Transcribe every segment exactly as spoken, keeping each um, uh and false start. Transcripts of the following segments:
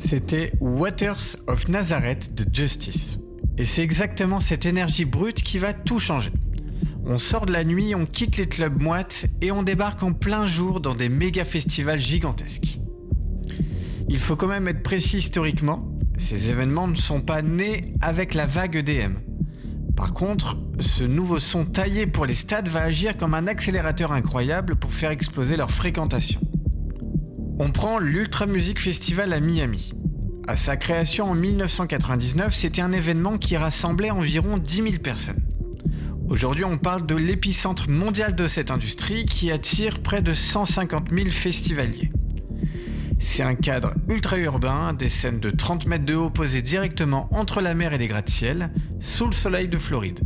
C'était Waters of Nazareth de Justice. Et c'est exactement cette énergie brute qui va tout changer. On sort de la nuit, on quitte les clubs moites et on débarque en plein jour dans des méga festivals gigantesques. Il faut quand même être précis historiquement, ces événements ne sont pas nés avec la vague E D M. Par contre, ce nouveau son taillé pour les stades va agir comme un accélérateur incroyable pour faire exploser leur fréquentation. On prend l'Ultra Music Festival à Miami. À sa création en mille neuf cent quatre-vingt-dix-neuf, c'était un événement qui rassemblait environ dix mille personnes. Aujourd'hui, on parle de l'épicentre mondial de cette industrie qui attire près de cent cinquante mille festivaliers. C'est un cadre ultra-urbain, des scènes de trente mètres de haut posées directement entre la mer et les gratte-ciel, sous le soleil de Floride.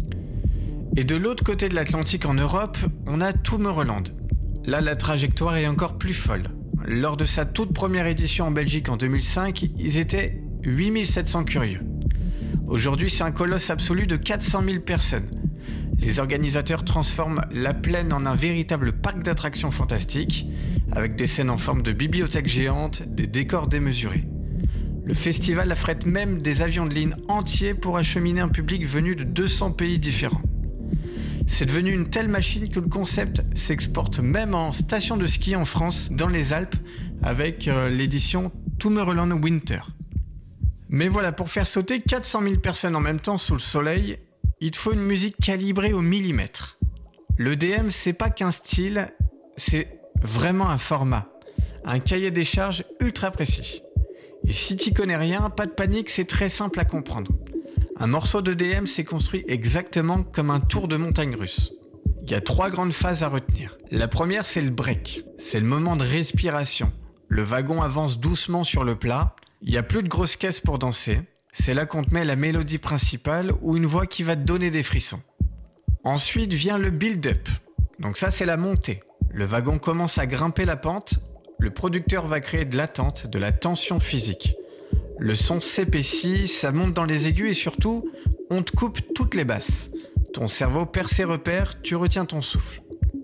Et de l'autre côté de l'Atlantique en Europe, on a Tomorrowland. Là, la trajectoire est encore plus folle. Lors de sa toute première édition en Belgique en deux mille cinq, ils étaient huit mille sept cents curieux. Aujourd'hui, c'est un colosse absolu de quatre cent mille personnes. Les organisateurs transforment la plaine en un véritable parc d'attractions fantastiques, avec des scènes en forme de bibliothèque géante, des décors démesurés. Le festival affrète même des avions de ligne entiers pour acheminer un public venu de deux cents pays différents. C'est devenu une telle machine que le concept s'exporte même en station de ski en France, dans les Alpes, avec euh, l'édition Tomorrowland Winter. Mais voilà, pour faire sauter quatre cent mille personnes en même temps sous le soleil, il te faut une musique calibrée au millimètre. Le D M, c'est pas qu'un style, c'est vraiment un format, un cahier des charges ultra précis. Et si t'y connais rien, pas de panique, c'est très simple à comprendre. Un morceau de D M s'est construit exactement comme un tour de montagne russe. Il y a trois grandes phases à retenir. La première, c'est le break. C'est le moment de respiration. Le wagon avance doucement sur le plat. Il n'y a plus de grosses caisses pour danser. C'est là qu'on te met la mélodie principale ou une voix qui va te donner des frissons. Ensuite vient le build-up. Donc ça, c'est la montée. Le wagon commence à grimper la pente. Le producteur va créer de l'attente, de la tension physique. Le son s'épaissit, ça monte dans les aigus et surtout, on te coupe toutes les basses. Ton cerveau perd ses repères, tu retiens ton souffle.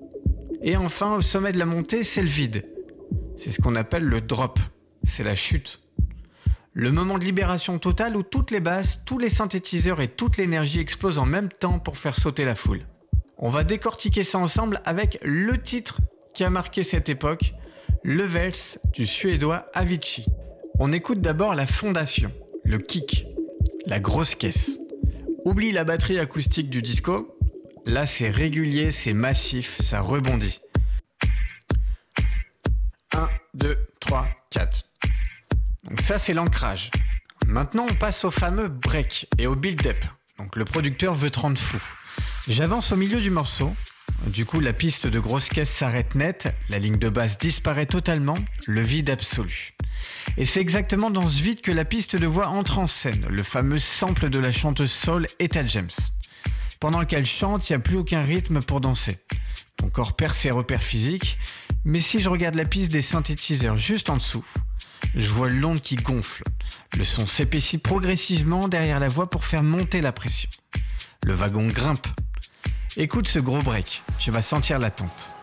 Et enfin, au sommet de la montée, c'est le vide. C'est ce qu'on appelle le drop. C'est la chute. Le moment de libération totale où toutes les basses, tous les synthétiseurs et toute l'énergie explosent en même temps pour faire sauter la foule. On va décortiquer ça ensemble avec le titre qui a marqué cette époque, Levels du suédois Avicii. On écoute d'abord la fondation, le kick, la grosse caisse. Oublie la batterie acoustique du disco, là c'est régulier, c'est massif, ça rebondit. un, deux, trois, quatre. Donc ça c'est l'ancrage. Maintenant on passe au fameux break et au build-up. Donc le producteur veut te rendre fou. J'avance au milieu du morceau. Du coup, la piste de grosse caisse s'arrête net, la ligne de basse disparaît totalement, le vide absolu. Et c'est exactement dans ce vide que la piste de voix entre en scène, le fameux sample de la chanteuse soul Etta James. Pendant qu'elle chante, il n'y a plus aucun rythme pour danser. Ton corps perd ses repères physiques, mais si je regarde la piste des synthétiseurs juste en dessous, je vois l'onde qui gonfle. Le son s'épaissit progressivement derrière la voix pour faire monter la pression. Le wagon grimpe. Écoute ce gros break, tu vas sentir l'attente.